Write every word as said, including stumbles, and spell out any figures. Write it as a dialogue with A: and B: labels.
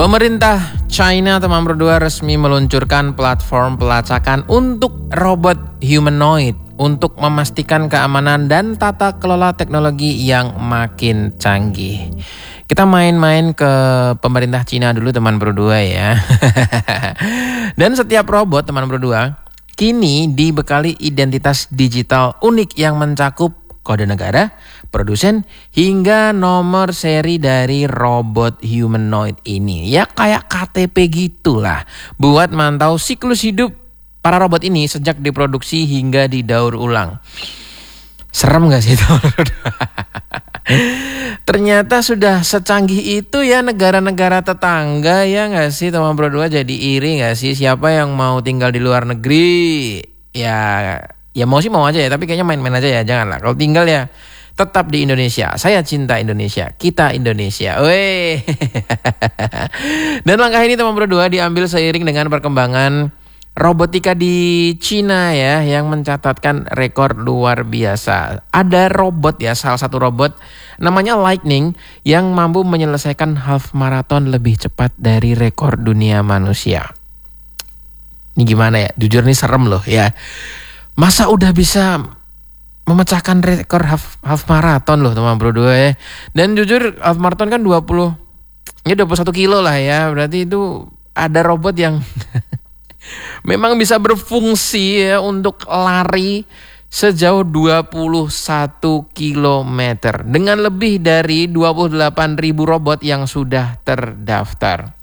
A: Pemerintah China teman berdua resmi meluncurkan platform pelacakan untuk robot humanoid untuk memastikan keamanan dan tata kelola teknologi yang makin canggih. Kita main-main ke pemerintah Cina dulu teman berdua ya. Dan setiap robot teman berdua kini dibekali identitas digital unik yang mencakup kode negara, produsen, hingga nomor seri dari robot humanoid ini. Ya kayak K T P gitulah. Buat mantau siklus hidup para robot ini sejak diproduksi hingga didaur ulang. Serem gak sih teman-teman? Ternyata sudah secanggih itu ya negara-negara tetangga ya gak sih teman berdua. Jadi iri gak sih siapa yang mau tinggal di luar negeri? Ya... Ya mau sih mau aja ya, tapi kayaknya main-main aja ya, janganlah. Kalau tinggal ya tetap di Indonesia. Saya cinta Indonesia, kita Indonesia. Weh. Dan langkah ini teman berdua diambil seiring dengan perkembangan robotika di Cina ya, yang mencatatkan rekor luar biasa. Ada robot ya, salah satu robot namanya Lightning yang mampu menyelesaikan half marathon lebih cepat dari rekor dunia manusia. Ini gimana ya? Jujur nih serem loh ya. Masa udah bisa memecahkan rekor half, half marathon loh teman berdua ya. Dan jujur half marathon kan dua puluh, ya dua puluh satu kilo lah ya. Berarti itu ada robot yang memang bisa berfungsi ya untuk lari sejauh dua puluh satu kilometer. Dengan lebih dari dua puluh delapan ribu robot yang sudah terdaftar.